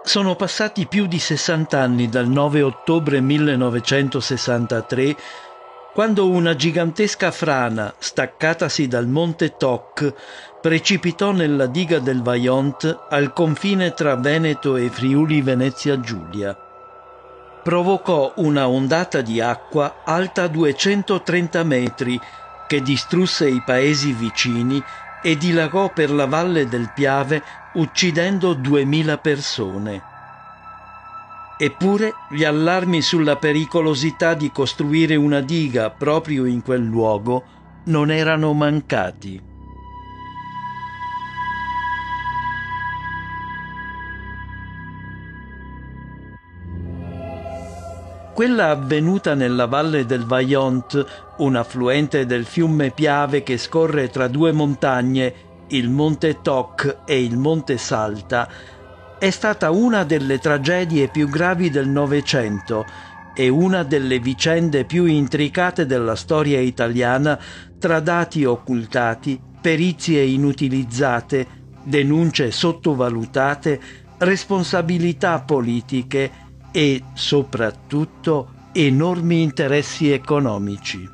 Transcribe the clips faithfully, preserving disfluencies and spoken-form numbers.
Sono passati più di sessanta anni dal nove ottobre millenovecentosessantatré, quando una gigantesca frana, staccatasi dal monte Toc, precipitò nella diga del Vajont al confine tra Veneto e Friuli Venezia Giulia. Provocò una ondata di acqua alta duecentotrenta metri che distrusse i paesi vicini e dilagò per la valle del Piave uccidendo duemila persone. Eppure gli allarmi sulla pericolosità di costruire una diga proprio in quel luogo non erano mancati. Quella avvenuta nella valle del Vajont, un affluente del fiume Piave che scorre tra due montagne, il monte Toc e il monte Salta, è stata una delle tragedie più gravi del Novecento e una delle vicende più intricate della storia italiana, tra dati occultati, perizie inutilizzate, denunce sottovalutate, responsabilità politiche e, soprattutto, enormi interessi economici.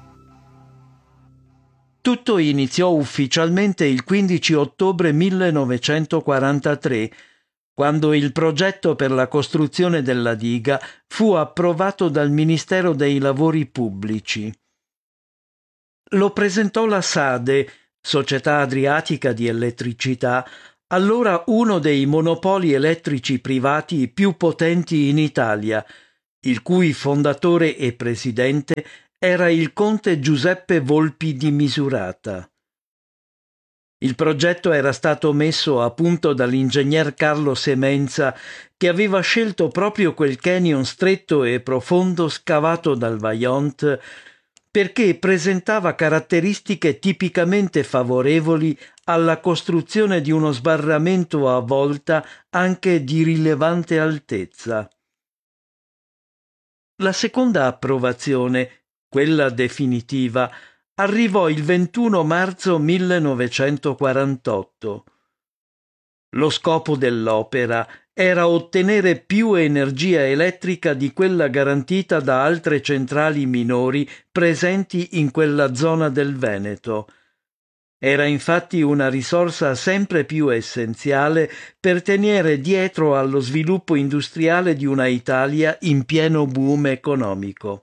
Tutto iniziò ufficialmente il quindici ottobre millenovecentoquarantatré, quando il progetto per la costruzione della diga fu approvato dal Ministero dei Lavori Pubblici. Lo presentò la SADE, Società Adriatica di Elettricità, allora uno dei monopoli elettrici privati più potenti in Italia, il cui fondatore e presidente era il conte Giuseppe Volpi di Misurata. Il progetto era stato messo a punto dall'ingegner Carlo Semenza, che aveva scelto proprio quel canyon stretto e profondo scavato dal Vajont perché presentava caratteristiche tipicamente favorevoli alla costruzione di uno sbarramento a volta anche di rilevante altezza. La seconda approvazione, quella definitiva, arrivò il ventuno marzo millenovecentoquarantotto. Lo scopo dell'opera era ottenere più energia elettrica di quella garantita da altre centrali minori presenti in quella zona del Veneto. Era infatti una risorsa sempre più essenziale per tenere dietro allo sviluppo industriale di una Italia in pieno boom economico.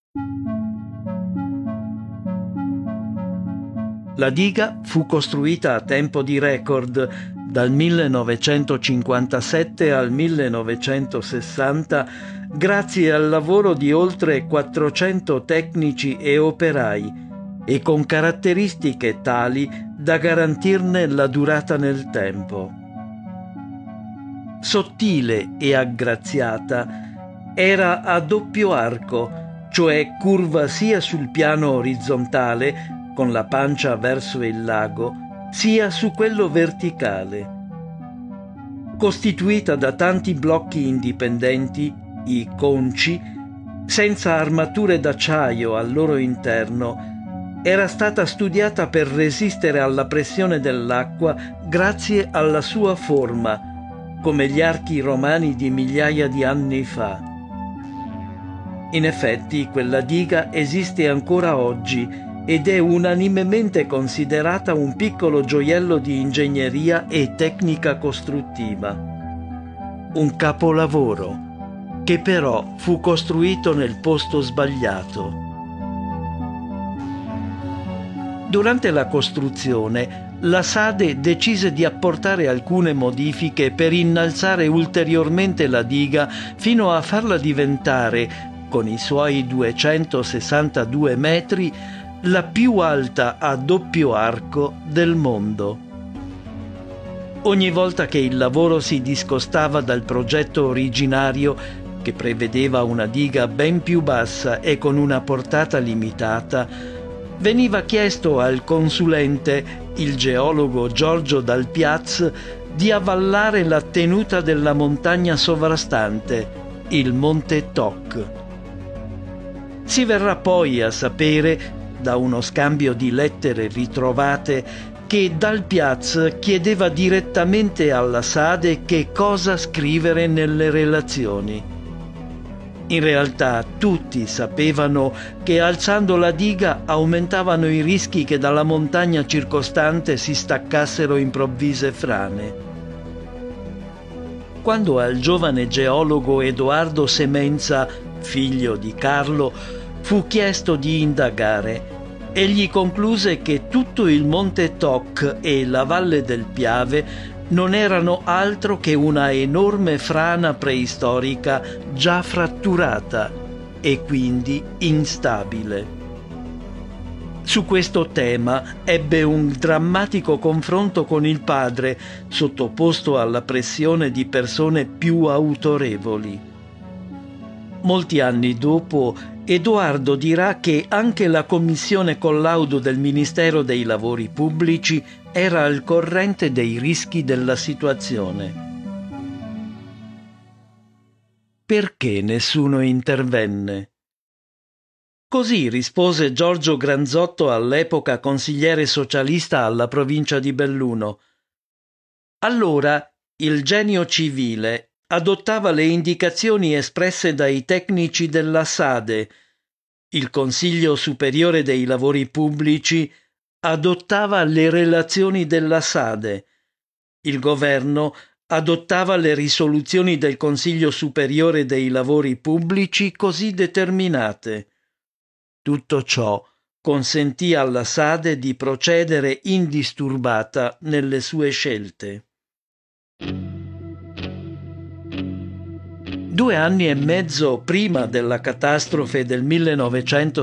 La diga fu costruita a tempo di record dal millenovecentocinquantasette al millenovecentosessanta grazie al lavoro di oltre quattrocento tecnici e operai e con caratteristiche tali da garantirne la durata nel tempo. Sottile e aggraziata, era a doppio arco, cioè curva sia sul piano orizzontale con la pancia verso il lago, sia su quello verticale. Costituita da tanti blocchi indipendenti, i conci, senza armature d'acciaio al loro interno, era stata studiata per resistere alla pressione dell'acqua grazie alla sua forma, come gli archi romani di migliaia di anni fa. In effetti, quella diga esiste ancora oggi ed è unanimemente considerata un piccolo gioiello di ingegneria e tecnica costruttiva. Un capolavoro, che però fu costruito nel posto sbagliato. Durante la costruzione, la SADE decise di apportare alcune modifiche per innalzare ulteriormente la diga fino a farla diventare, con i suoi duecentosessantadue metri, la più alta a doppio arco del mondo. Ogni volta che il lavoro si discostava dal progetto originario, che prevedeva una diga ben più bassa e con una portata limitata, veniva chiesto al consulente, il geologo Giorgio Dal Piaz, di avvallare la tenuta della montagna sovrastante, il monte Toc. Si verrà poi a sapere, da uno scambio di lettere ritrovate, che Dal Piaz chiedeva direttamente alla Sade che cosa scrivere nelle relazioni. In realtà tutti sapevano che alzando la diga aumentavano i rischi che dalla montagna circostante si staccassero improvvise frane. Quando al giovane geologo Edoardo Semenza, figlio di Carlo, fu chiesto di indagare, egli concluse che tutto il Monte Toc e la Valle del Piave non erano altro che una enorme frana preistorica già fratturata e quindi instabile. Su questo tema ebbe un drammatico confronto con il padre, sottoposto alla pressione di persone più autorevoli. Molti anni dopo, Edoardo dirà che anche la commissione collaudo del Ministero dei Lavori Pubblici era al corrente dei rischi della situazione. Perché nessuno intervenne? Così rispose Giorgio Granzotto, all'epoca consigliere socialista alla provincia di Belluno. Allora il genio civile adottava le indicazioni espresse dai tecnici della Sade, il Consiglio Superiore dei Lavori Pubblici adottava le relazioni della Sade, il governo adottava le risoluzioni del Consiglio Superiore dei Lavori Pubblici così determinate. Tutto ciò consentì alla Sade di procedere indisturbata nelle sue scelte. Due anni e mezzo prima della catastrofe del millenovecento